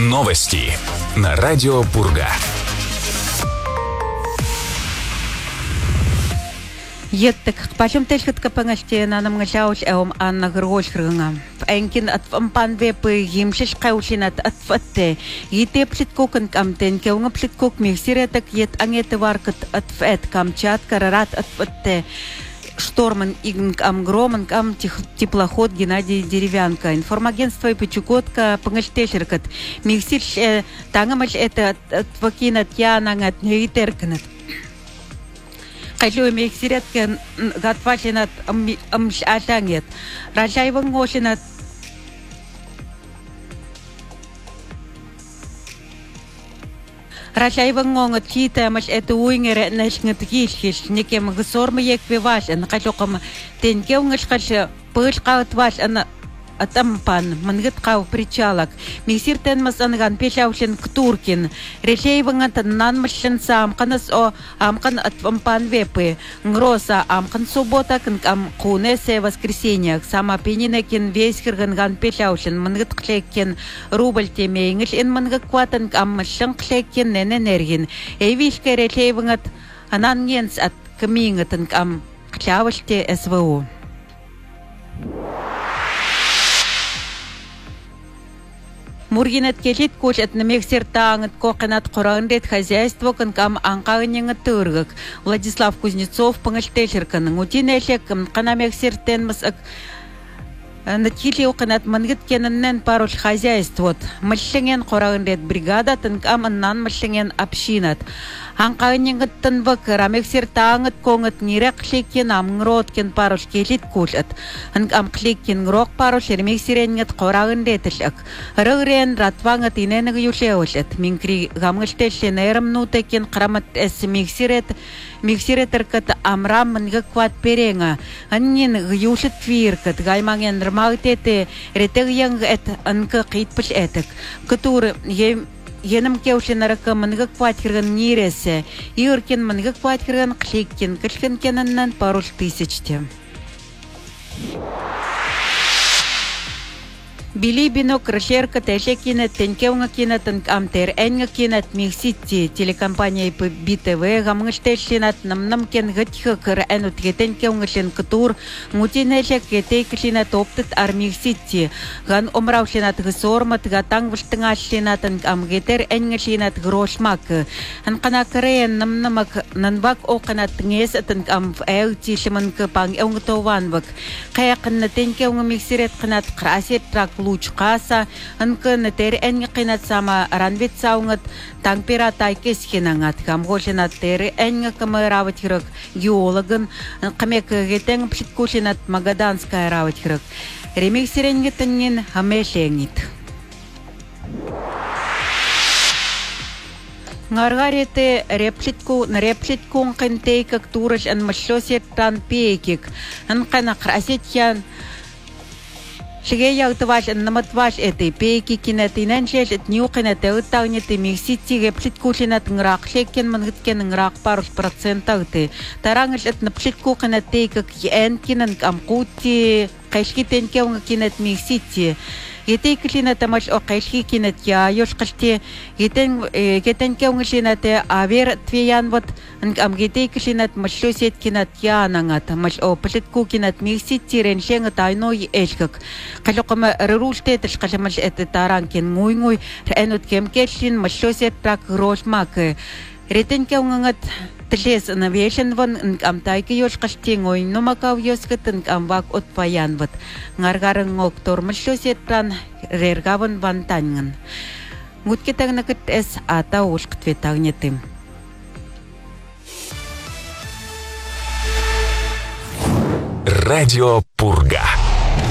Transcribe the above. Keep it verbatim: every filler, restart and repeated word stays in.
Новости на радио Пурга. Еттик пачым телхит капангаште нанам гашауш эум анна грош хрынга. Энкин от панвепы гимшиш каушинат отфатте. Ете плиткокан камтен кеунга плиткок миксиретак ет ангете варкат отфет камчат карарат отфатте. Шторман игнг амгроман кам теплоход Геннадий Деревянко. Информагентство и Печукотка пангаштэшеркат. Миксирш тангамаш это отвакинат янангат нейтерканат. Кайшло миксирет кен гатвашинат амш ашангет. Рашайван гошинат Рашайван гонгат чита маш это уингере нэшнгат кишкиш некем гсорма еквиваш ан кайшлокам тенкеунгаш каш пылшкаут ваш ан атампан мангат кау причалак миксиртен мас анган пешаушен ктуркин решейвангат нанмашен сам канас о амкан атампан вепы ngроса амкан суббота кан ам кунесе воскресенье сама пенинекин весь кырганган пешаушен мангат клеккен рубль теменгиш ин мангат кватан ам машен клеккен энергин эвишке решейвангат анангенс от камингатан ам кляваште СВО. Мургинат кешит кош этномексер таңыт кокенат корандет хозяйство канкам анкагынеңы тыргык. Владислав Кузнецов паңыштешерканың утинешек канамексер тенмас Натили окенат мангит кененнен паруш хозяйствот. Мышлеген корандет бригада тынкам аннан мышлеген общинат. Анкагынеңы тынвык рамексер таңыт коңыт нирек шекен амнгрот кен паруш кешит кошат. Анкам клеккен грок паруш ремексеренгет корандетешек. Рыгрен ратвангат иненег юшеошет. Минкри гамгыштешен эрмнутекен крамат эс миксерет миксеретеркат амрам мангакват перенга. Аннин юшет твиркат гайманген рмагтете ретегянг эт анка китпыш этек. Кутур ем Енам кеушенарaka мангакват кирган ниресе. Юркин мангакват кирган клеккен кишкен кененнен пару тысячте. Били бинок рашерка тешекинет тенкеунга кинатан амтер энга кинат миксити телекомпания БТВ гамгштешинат намнам кен гатха кыр энут тенкеунга шен кутур мутинешек кетекшинат оптет армиксити ган омраушинат гсормат гатанг вштангашинатан амгетер энга шинат грошмак ан канакрен намнамак нанбак оканат ngесатан ам элти шиманка пан эунгтованбак каякна тенкеунга миксирет канат красет трак лучкаса анка натер энги кинат сама ранвит саунгат тангпера тайкескинангат камгошинат тер энги камерават хирок геологын камек гетен пшиткушинат магаданская рават хирок ремиксеренгетеннин хамешенгит Нгаргарете реплитку на реплитку кентей как тураш ан машлосет тан пекик ан кана красетян Шиге ягтваш наматваш этой пейки кинатинен шеш эт нюкинат эутагнеты миксити реплиткушинат нракшекен мангиткен нрак парус процентагты тарангаш эт напшитку кинатей как ен кинан амкути кайшкитен кеунга кинат миксити Ете килина тамаш о кайшки кинат я ёш каште гетен гетен кеунгшинате авер твиян вот ам гете килинат машлосет кинат я нангат маш о плитку кинат миксити реншенга тайной эшкак калокама рурулте тэш каламаш эте таранкин ngуй-ngуй энут кемкешлин машлосет так грошмак ретен кеунгат Тлес навешен вон амтайки ёш каштингой номакав ёскатын амвак отпаян вот нгаргарың октор мышлосеттан рергавын вантангын гуткетагнакыт эс ата ушктветагнетым Радио Пурга.